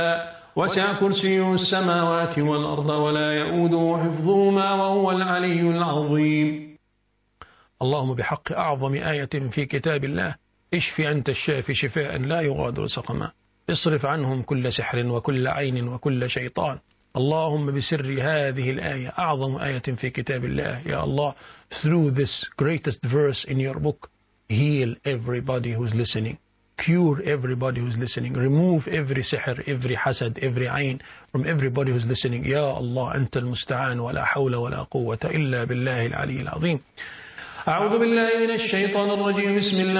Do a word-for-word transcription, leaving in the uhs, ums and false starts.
وسع كرسيه السماوات والأرض ولا يؤوده حفظهما وهو العلي العظيم. اللهم بحق أعظم آية في كتاب الله اشف أنت الشافي شفاء لا يغادر سقما، اصرف عنهم كل سحر وكل عين وكل شيطان. اللهم بسر هذه الآية أعظم آية في كتاب الله يا الله, through this greatest verse in your book, heal everybody who's listening, cure everybody who's listening, remove every sihr, every hasad, every ayn from everybody who's listening. يا الله أنت المستعان ولا حول ولا قوة إلا بالله العلي العظيم. أعوذ بالله من الشيطان الرجيم. بسم الله